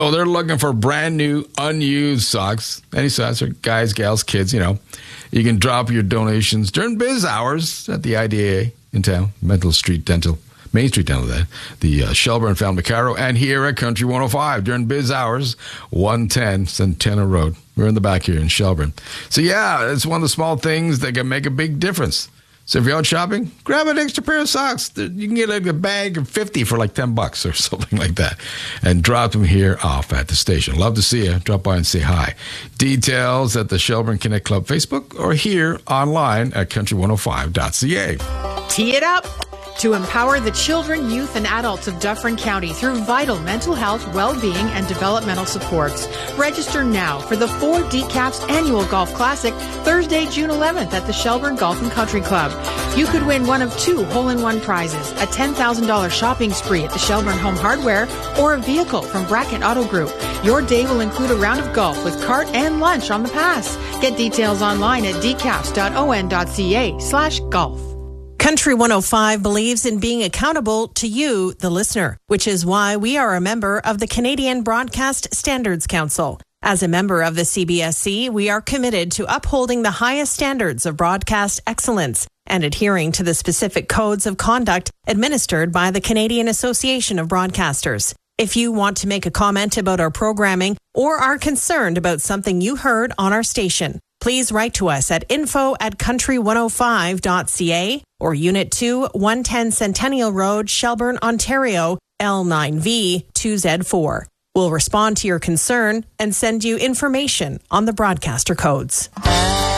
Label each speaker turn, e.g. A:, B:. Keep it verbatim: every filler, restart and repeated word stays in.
A: Oh, they're looking for brand new, unused socks. Any socks, or guys, gals, kids, you know. You can drop your donations during biz hours at the I D A in town, Mental Street Dental, Main Street Dental, that, the uh, Shelburne, Falmouth, and here at Country one oh five during biz hours, one ten Centennial Road. We're in the back here in Shelburne. So, yeah, it's one of the small things that can make a big difference. So if you're out shopping, grab an extra pair of socks. You can get like a bag of fifty for like ten bucks or something like that. And drop them here off at the station. Love to see you. Drop by and say hi. Details at the Shelburne Connect Club Facebook or here online at country one oh five dot c a.
B: Tee it up to empower the children, youth, and adults of Dufferin County through vital mental health, well-being, and developmental supports. Register now for the Four D CAPS Annual Golf Classic, Thursday, June eleventh at the Shelburne Golf and Country Club. You could win one of two hole-in-one prizes, a ten thousand dollars shopping spree at the Shelburne Home Hardware, or a vehicle from Brackett Auto Group. Your day will include a round of golf with cart and lunch on the pass. Get details online at d caps dot o n dot c a slash golf.
C: Country one oh five believes in being accountable to you, the listener, which is why we are a member of the Canadian Broadcast Standards Council. As a member of the C B S C, we are committed to upholding the highest standards of broadcast excellence and adhering to the specific codes of conduct administered by the Canadian Association of Broadcasters. If you want to make a comment about our programming or are concerned about something you heard on our station, please write to us at info at country one oh five dot c a or Unit two, one ten Centennial Road, Shelburne, Ontario, L nine V two Z four. We'll respond to your concern and send you information on the broadcaster codes.